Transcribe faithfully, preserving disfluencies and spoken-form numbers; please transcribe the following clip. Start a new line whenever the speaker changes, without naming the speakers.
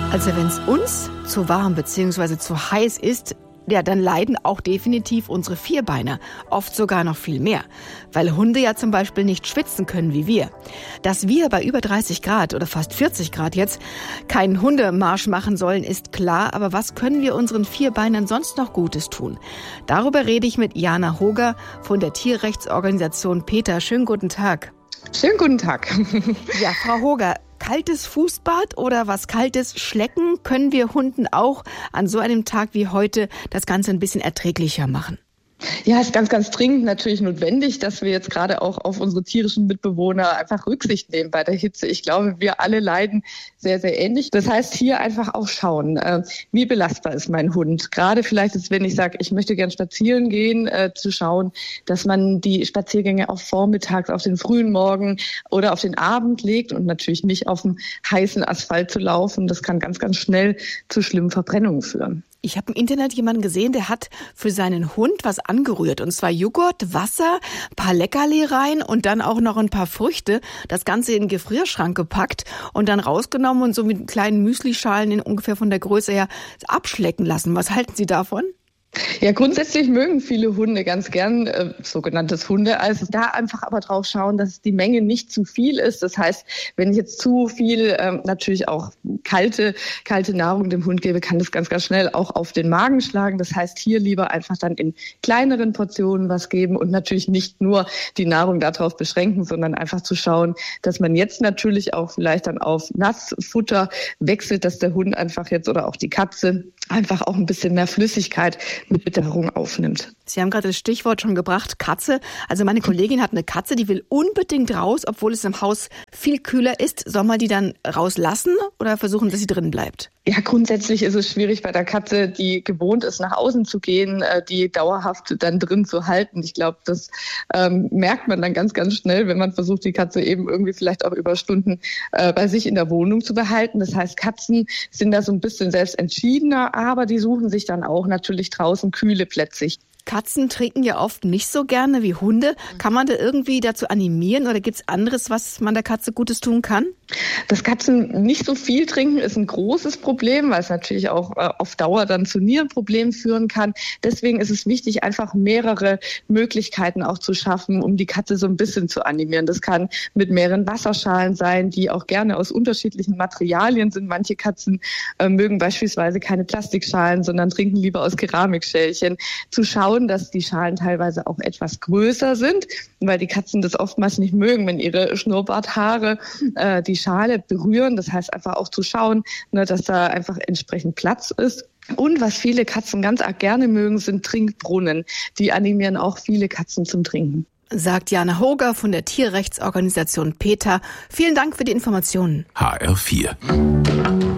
Also wenn es uns zu warm bzw. zu heiß ist, ja, dann leiden auch definitiv unsere Vierbeiner, oft sogar noch viel mehr, weil Hunde ja zum Beispiel nicht schwitzen können wie wir. Dass wir bei über dreißig Grad oder fast vierzig Grad jetzt keinen Hundemarsch machen sollen, ist klar, aber was können wir unseren Vierbeinern sonst noch Gutes tun? Darüber rede ich mit Jana Hoger von der Tierrechtsorganisation PETA. Schönen guten Tag.
Schönen guten Tag.
Ja, Frau Hoger, kaltes Fußbad oder was Kaltes schlecken können wir Hunden auch an so einem Tag wie heute das Ganze ein bisschen erträglicher machen?
Ja, ist ganz, ganz dringend natürlich notwendig, dass wir jetzt gerade auch auf unsere tierischen Mitbewohner einfach Rücksicht nehmen bei der Hitze. Ich glaube, wir alle leiden sehr, sehr ähnlich. Das heißt, hier einfach auch schauen, äh, wie belastbar ist mein Hund. Gerade vielleicht ist, wenn ich sage, ich möchte gern spazieren gehen, äh, zu schauen, dass man die Spaziergänge auf vormittags, auf den frühen Morgen oder auf den Abend legt und natürlich nicht auf dem heißen Asphalt zu laufen. Das kann ganz, ganz schnell zu schlimmen Verbrennungen führen.
Ich habe im Internet jemanden gesehen, der hat für seinen Hund was angerührt. Und zwar Joghurt, Wasser, ein paar Leckerli rein und dann auch noch ein paar Früchte. Das Ganze in den Gefrierschrank gepackt und dann rausgenommen und so mit kleinen Müslischalen in ungefähr von der Größe her abschlecken lassen. Was halten Sie davon?
Ja, grundsätzlich mögen viele Hunde ganz gern äh, sogenanntes Hundeeis. Da einfach aber drauf schauen, dass die Menge nicht zu viel ist. Das heißt, wenn ich jetzt zu viel ähm, natürlich auch kalte kalte Nahrung dem Hund gebe, kann das ganz, ganz schnell auch auf den Magen schlagen. Das heißt, hier lieber einfach dann in kleineren Portionen was geben und natürlich nicht nur die Nahrung darauf beschränken, sondern einfach zu schauen, dass man jetzt natürlich auch vielleicht dann auf Nassfutter wechselt, dass der Hund einfach jetzt oder auch die Katze einfach auch ein bisschen mehr Flüssigkeit mit Witterung aufnimmt.
Sie haben gerade das Stichwort schon gebracht, Katze. Also meine Kollegin hat eine Katze, die will unbedingt raus, obwohl es im Haus viel kühler ist. Soll man die dann rauslassen oder versuchen, dass sie drin bleibt?
Ja, grundsätzlich ist es schwierig bei der Katze, die gewohnt ist, nach außen zu gehen, die dauerhaft dann drin zu halten. Ich glaube, das ähm, merkt man dann ganz, ganz schnell, wenn man versucht, die Katze eben irgendwie vielleicht auch über Stunden äh, bei sich in der Wohnung zu behalten. Das heißt, Katzen sind da so ein bisschen selbst entschiedener, aber die suchen sich dann auch natürlich draußen kühle Plätze.
Katzen trinken ja oft nicht so gerne wie Hunde. Kann man da irgendwie dazu animieren oder gibt es anderes, was man der Katze Gutes tun kann?
Dass Katzen nicht so viel trinken, ist ein großes Problem, weil es natürlich auch äh, auf Dauer dann zu Nierenproblemen führen kann. Deswegen ist es wichtig, einfach mehrere Möglichkeiten auch zu schaffen, um die Katze so ein bisschen zu animieren. Das kann mit mehreren Wasserschalen sein, die auch gerne aus unterschiedlichen Materialien sind. Manche Katzen äh, mögen beispielsweise keine Plastikschalen, sondern trinken lieber aus Keramikschälchen. Zu schauen, dass die Schalen teilweise auch etwas größer sind, weil die Katzen das oftmals nicht mögen, wenn ihre Schnurrbarthaare äh, die Schale berühren. Das heißt einfach auch zu schauen, ne, dass da einfach entsprechend Platz ist. Und was viele Katzen ganz arg gerne mögen, sind Trinkbrunnen. Die animieren auch viele Katzen zum Trinken.
Sagt Jana Hoger von der Tierrechtsorganisation PETA. Vielen Dank für die Informationen.
H R vier